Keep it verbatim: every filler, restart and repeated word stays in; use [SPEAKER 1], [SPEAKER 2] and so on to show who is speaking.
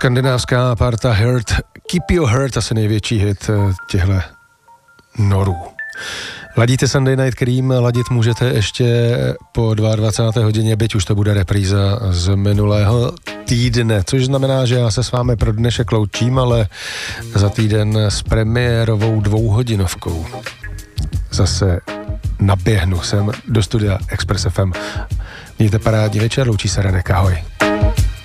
[SPEAKER 1] skandinávská parta Hurt, Keep Your Heart, asi největší hit těchto norů. Ladíte Sunday Night Cream, ladit můžete ještě po dvacáté druhé hodině, byť už to bude repríza z minulého týdne, což znamená, že já se s vámi pro dnešek loučím, ale za týden s premiérovou dvouhodinovkou zase naběhnu sem do studia Express F M. Mějte parádní večer, loučí se Radek, ahoj.